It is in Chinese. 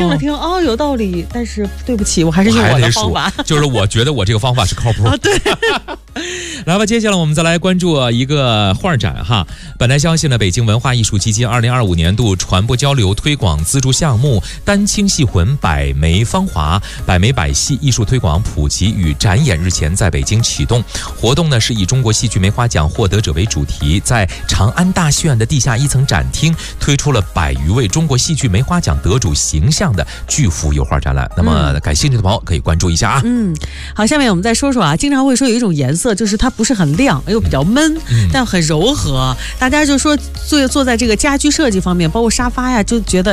听了听，哦，有道理，但是对不起，我还是用我的方法， 就是我觉得我这个方法是靠谱。 对。 来吧，接下来我们再来关注一个画展哈。本台消息呢，北京文化艺术基金2025年度传播交流推广资助项目“丹青戏魂百梅芳华”百梅百戏艺术推广普及与展演日前在北京启动。活动呢是以中国戏剧梅花奖获得者为主题，在长安大戏院的地下1层展厅推出了100余位中国戏剧梅花奖得主形象的巨幅油画展览。那么感兴趣的朋友可以关注一下啊。 好，下面我们再说说啊，经常会说有一种颜色，就是它不是很亮，又比较闷，但很柔和。大家就说坐在这个家居设计方面，包括沙发呀，就觉得